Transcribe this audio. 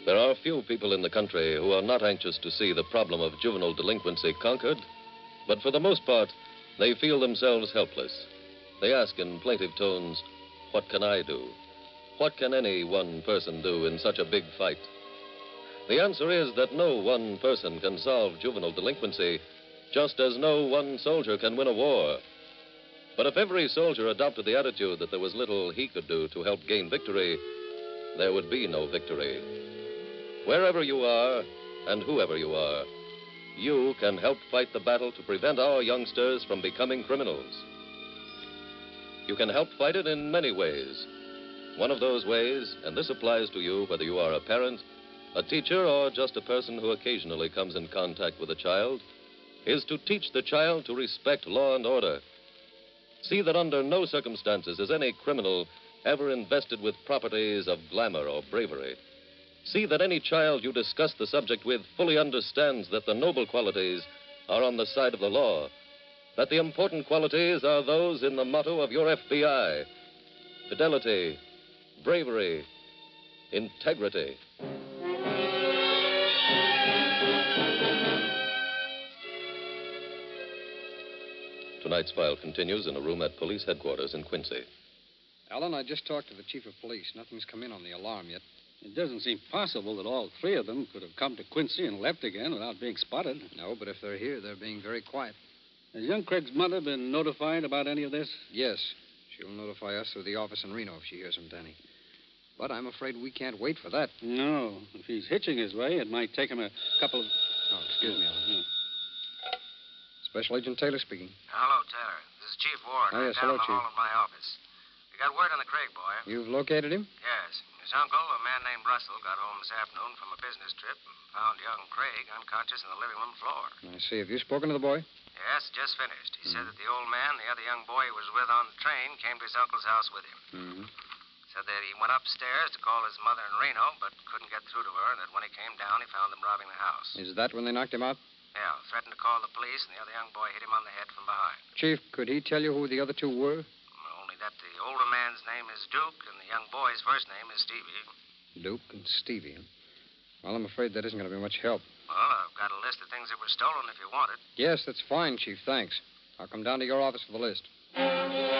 There are few people in the country who are not anxious to see the problem of juvenile delinquency conquered, but for the most part, they feel themselves helpless. They ask in plaintive tones, "What can I do? What can any one person do in such a big fight?" The answer is that no one person can solve juvenile delinquency, just as no one soldier can win a war. But if every soldier adopted the attitude that there was little he could do to help gain victory, there would be no victory. Wherever you are, and whoever you are, you can help fight the battle to prevent our youngsters from becoming criminals. You can help fight it in many ways. One of those ways, and this applies to you whether you are a parent, a teacher, or just a person who occasionally comes in contact with a child, is to teach the child to respect law and order. See that under no circumstances is any criminal ever invested with properties of glamour or bravery. See that any child you discuss the subject with fully understands that the noble qualities are on the side of the law, that the important qualities are those in the motto of your FBI: fidelity, bravery, integrity. Tonight's file continues in a room at police headquarters in Quincy. Alan, I just talked to the chief of police. Nothing's come in on the alarm yet. It doesn't seem possible that all three of them could have come to Quincy and left again without being spotted. No, but if they're here, they're being very quiet. Has young Craig's mother been notified about any of this? Yes. She'll notify us through the office in Reno if she hears from Danny. But I'm afraid we can't wait for that. No. If he's hitching his way, it might take him a couple of... Oh, excuse me, Alan. Special Agent Taylor speaking. Hello, Taylor. This is Chief Warren. Oh, yes, down hello, in the Chief. hall of my office. We got word on the Craig boy. You've located him? Yes. His uncle, a man named Russell, got home this afternoon from a business trip and found young Craig unconscious on the living room floor. I see. Have you spoken to the boy? Yes, just finished. He said that the old man, the other young boy he was with on the train, came to his uncle's house with him. Mm-hmm. Said that he went upstairs to call his mother in Reno, but couldn't get through to her, and that when he came down, he found them robbing the house. Is that when they knocked him out? Yeah, threatened to call the police, and the other young boy hit him on the head from behind. Chief, could he tell you who the other two were? Only that the older man's name is Duke, and the young boy's first name is Stevie. Duke and Stevie. Well, I'm afraid that isn't going to be much help. Well, I've got a list of things that were stolen if you want it. Yes, that's fine, Chief. Thanks. I'll come down to your office for the list.